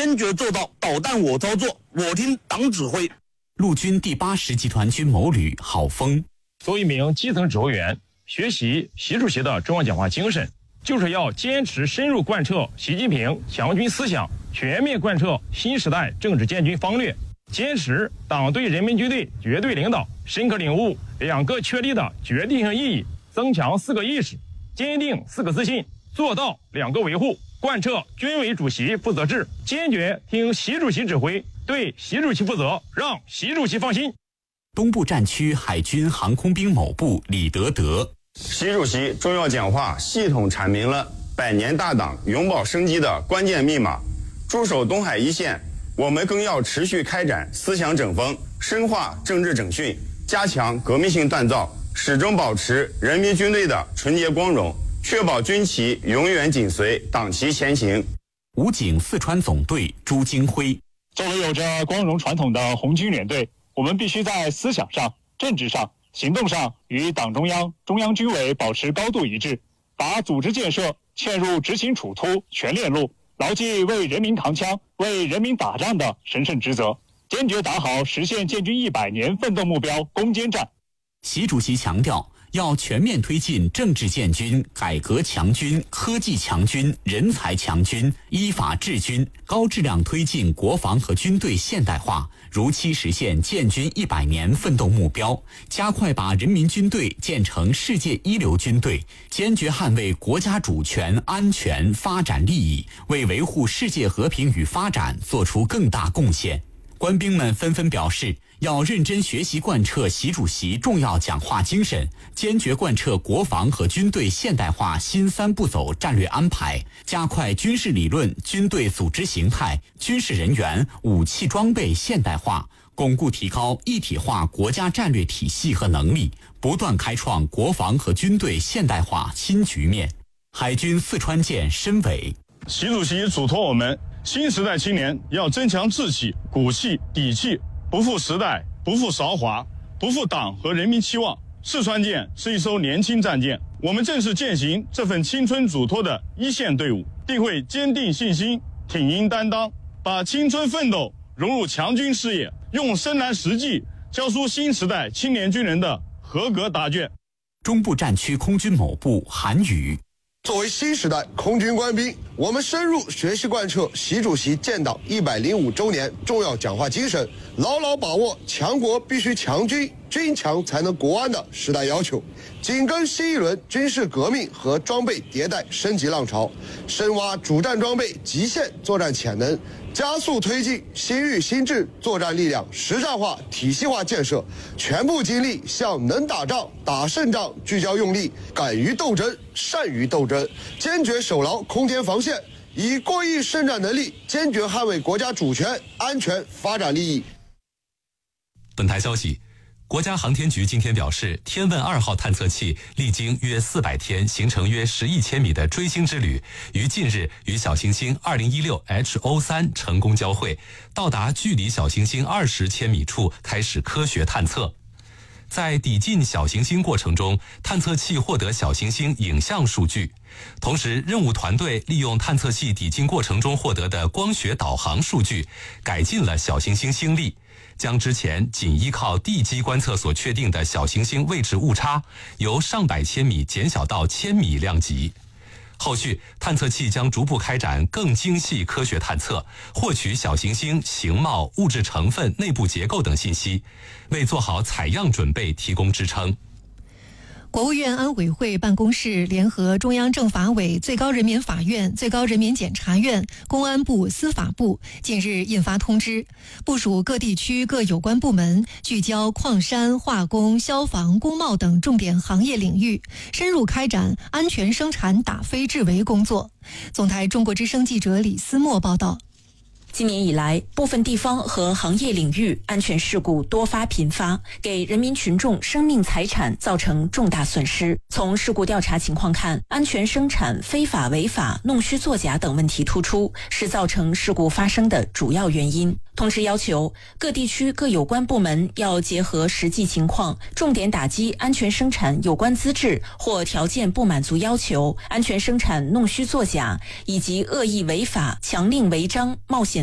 坚决做到导弹我操作，我听党指挥。 陆军第80集团军某旅郝峰， 作为一名基层指挥员，学习习主席的中央讲话精神，就是要坚持深入贯彻习近平强军思想，全面贯彻新时代政治建军方略，坚持党对人民军队绝对领导，深刻领悟2个确立的决定性意义，增强4个意识，坚定4个自信，做到2个维护，贯彻军委主席负责制，坚决听习主席指挥，对习主席负责，让习主席放心。 东部战区海军航空兵某部李德德， 习主席重要讲话系统阐明了100年大党永葆生机的关键密码。驻守东海一线，我们更要持续开展思想整风，深化政治整训，加强革命性锻造，始终保持人民军队的纯洁光荣，确保军旗永远紧随党旗前行。 武警四川总队朱金辉， 作为有着光荣传统的红军联队，我们必须在思想上、政治上、行动上与党中央、中央军委保持高度一致，把组织建设嵌入执行处突全链路，牢记为人民扛枪、为人民打仗的神圣职责，坚决打好实现建军100年奋斗目标攻坚战。 习主席强调，要全面推进政治建军、改革强军、科技强军、人才强军、依法治军，高质量推进国防和军队现代化，如期实现建军100年奋斗目标，加快把人民军队建成世界一流军队，坚决捍卫国家主权、安全、发展利益，为维护世界和平与发展做出更大贡献。官兵们纷纷表示，要认真学习贯彻习主席重要讲话精神，坚决贯彻国防和军队现代化新3步走战略安排，加快军事理论、军队组织形态、军事人员、武器装备现代化，巩固提高一体化国家战略体系和能力，不断开创国防和军队现代化新局面。海军四川舰申伟， 习主席嘱托我们，新时代青年要增强志气、骨气、底气，不负时代，不负韶华，不负党和人民期望。四川舰是一艘年轻战舰，我们正是践行这份青春嘱托的一线队伍，定会坚定信心，挺膺担当，把青春奋斗融入强军事业，用深蓝实际教出新时代青年军人的合格答卷。 中部战区空军某部韩宇， 作为新时代空军官兵，我们深入学习贯彻习主席建党105周年重要讲话精神，牢牢把握强国必须强军，军强才能国安的时代要求，紧跟新一轮军事革命和装备迭代升级浪潮，深挖主战装备极限作战潜能，加速推进新域新制作战力量实战化体系化建设，全部精力向能打仗、打胜仗聚焦用力，敢于斗争、善于斗争，坚决守牢空天防线，以过亿胜战能力坚决捍卫国家主权、安全、发展利益。 本台消息，国家航天局今天表示，天问2号探测器历经约400天，行程约10亿千米的追星之旅，于近日与小行星2016 HO3 成功交汇，到达距离小行星20千米处，开始科学探测。在抵近小行星过程中，探测器获得小行星影像数据，同时任务团队利用探测器抵近过程中获得的光学导航数据，改进了小行星星力，将之前仅依靠地基观测所确定的小行星位置误差由上百千米减小到1000米量级。后续探测器将逐步开展更精细科学探测，获取小行星形貌、物质成分、内部结构等信息，为做好采样准备提供支撑。 国务院安委会办公室联合中央政法委、最高人民法院、最高人民检察院、公安部、司法部近日印发通知，部署各地区各有关部门聚焦矿山、化工、消防、工贸等重点行业领域，深入开展安全生产打非治围工作。总台中国之声记者李思墨报道。 今年以来，部分地方和行业领域安全事故多发频发，给人民群众生命财产造成重大损失。从事故调查情况看，安全生产非法违法、弄虚作假等问题突出，是造成事故发生的主要原因。同时要求各地区各有关部门要结合实际情况，重点打击安全生产有关资质或条件不满足要求、安全生产弄虚作假以及恶意违法、强令违章、冒险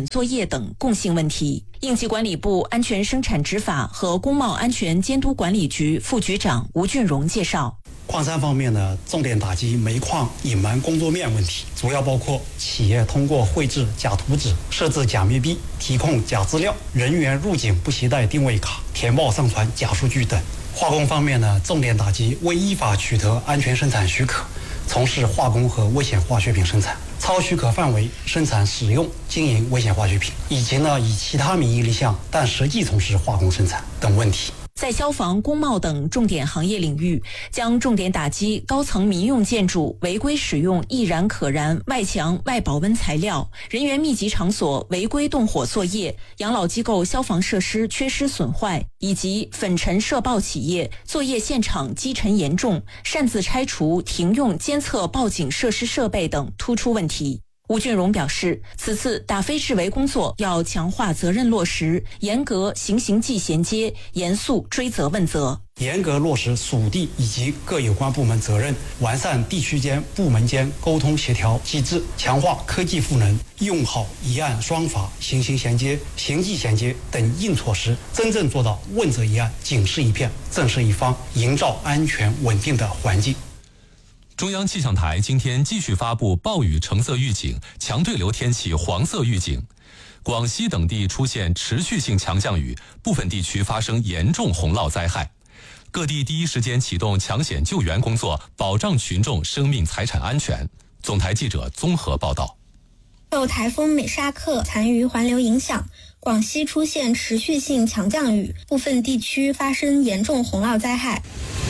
作业等共性问题。应急管理部安全生产执法和工贸安全监督管理局副局长吴俊荣介绍。 矿山方面呢，重点打击煤矿隐瞒工作面问题，主要包括企业通过绘制假图纸、设置假密币、提供假资料、人员入境不携带定位卡、填报上传假数据等。化工方面呢，重点打击未依法取得安全生产许可，从事化工和危险化学品生产，超许可范围生产、使用、经营危险化学品，以及以其他名义立项但实际从事化工生产等问题。 在消防、工贸等重点行业领域，将重点打击高层民用建筑违规使用易燃可燃外墙外保温材料、人员密集场所违规动火作业、养老机构消防设施缺失损坏，以及粉尘涉爆企业作业现场积尘严重、擅自拆除停用监测报警设施设备等突出问题。吴俊荣表示，此次打非治为工作要强化责任落实，严格刑刑纪衔接，严肃追责问责， 严格落实属地以及各有关部门责任，完善地区间、部门间沟通协调机制，强化科技赋能，用好一案双罚、刑刑衔接、刑纪衔接等硬措施，真正做到问责一案、警示一片、正视一方，营造安全稳定的环境。 中央气象台今天继续发布暴雨橙色预警、强对流天气黄色预警。广西等地出现持续性强降雨，部分地区发生严重洪涝灾害。各地第一时间启动抢险救援工作，保障群众生命财产安全。总台记者综合报道。 受台风美沙克残余环流影响，广西出现持续性强降雨，部分地区发生严重洪涝灾害。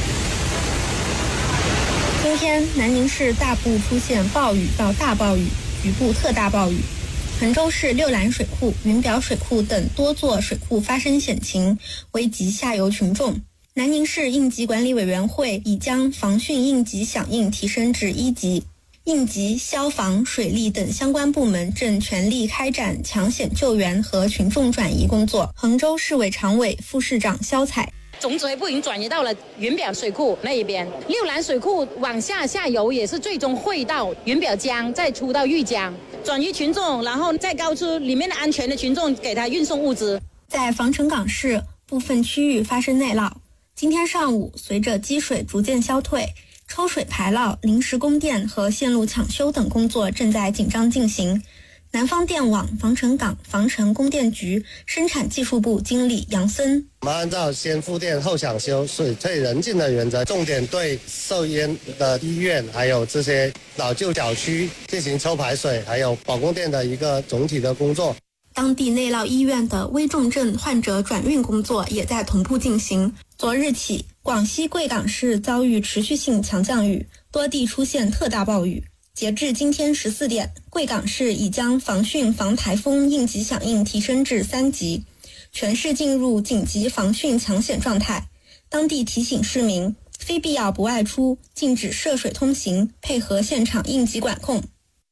今天，南宁市大部出现暴雨到大暴雨，局部特大暴雨。衡州市六兰水库、云表水库等多座水库发生险情，危及下游群众。南宁市应急管理委员会已将防汛应急响应提升至1级，应急、消防、水利等相关部门正全力开展抢险救援和群众转移工作。衡州市委常委、副市长肖彩。 总指挥部已经转移到了云表水库那一边，六兰水库往下游也是最终汇到云表江，再出到玉江，转移群众，然后再告知里面的安全的群众，给他运送物资。 在防城港市部分区域发生内涝，今天上午随着积水逐渐消退，抽水排涝、临时供电和线路抢修等工作正在紧张进行。南方电网防城港防城供电局生产技术部经理杨森， 我们按照先复电后抢修、水退人进的原则，重点对受淹的医院还有这些老旧小区进行抽排水，还有保供电的一个总体的工作。 当地内涝医院的危重症患者转运工作也在同步进行。昨日起，广西贵港市遭遇持续性强降雨，多地出现特大暴雨。截至今天14点，贵港市已将防汛防台风应急响应提升至3级，全市进入紧急防汛抢险状态。当地提醒市民，非必要不外出，禁止涉水通行，配合现场应急管控。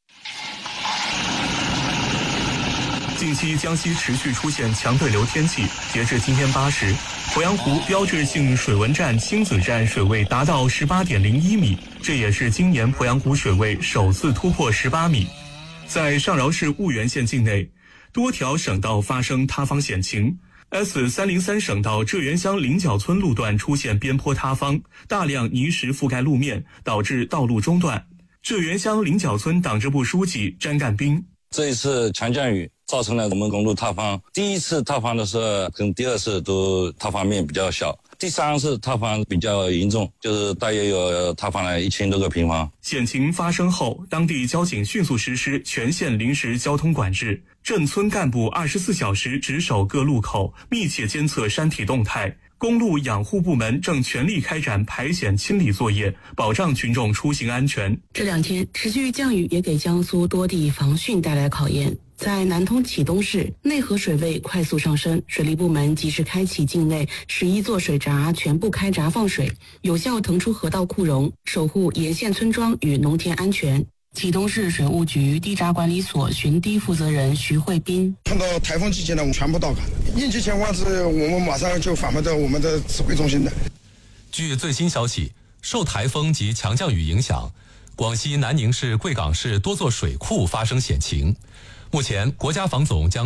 近期江西持续出现强对流天气，截至今天8时，鄱阳湖标志性水文站星子站水位达到18.01米，这也是今年鄱阳湖水位首次突破18米。在上饶市婺源县境内，多条省道发生塌方险情。S303 省道浙源乡菱角村路段出现边坡塌方，大量泥石覆盖路面，导致道路中断。浙源乡菱角村党支部书记詹干兵， 这一次强降雨造成了我们公路塌方，第一次塌方的时候跟第二次都塌方面比较小，第三次塌方比较严重，就是大约有塌方了1000多个平方。 险情发生后，当地交警迅速实施全县临时交通管制，镇村干部24小时值守各路口，密切监测山体动态。公路养护部门正全力开展排险清理作业，保障群众出行安全。 这2天持续降雨也给江苏多地防汛带来考验。在南通启东市，内河水位快速上升，水利部门及时开启境内11座水闸全部开闸放水，有效腾出河道库容，守护沿线村庄与农田安全。启东市水务局地闸管理所巡堤负责人徐慧斌， 碰到台风季节呢，我们全部到岗，应急情况是我们马上就返回到我们的指挥中心的。 据最新消息，受台风及强降雨影响，广西南宁市贵港市多座水库发生险情。 目前，国家防总将